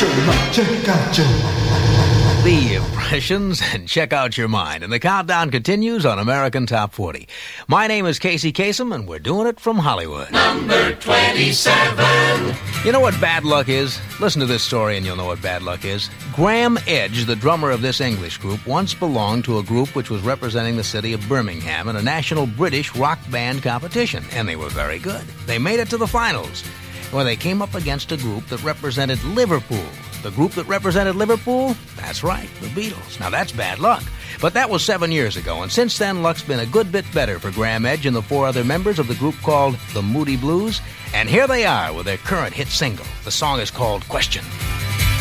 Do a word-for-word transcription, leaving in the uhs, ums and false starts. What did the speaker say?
out your mind. Check out your mind. The Impressions and Check Out Your Mind. And the countdown continues on American Top forty. My name is Casey Kasem, and we're doing it from Hollywood. Number twenty-seven. You know what bad luck is? Listen to this story and you'll know what bad luck is. Graham Edge, the drummer of this English group, once belonged to a group which was representing the city of Birmingham in a national British rock band competition, and they were very good. They made it to the finals, where they came up against a group that represented Liverpool. The group that represented Liverpool? That's right, the Beatles. Now that's bad luck. But that was seven years ago, and since then luck's been a good bit better for Graham Edge and the four other members of the group called the Moody Blues. And here they are with their current hit single. The song is called Question.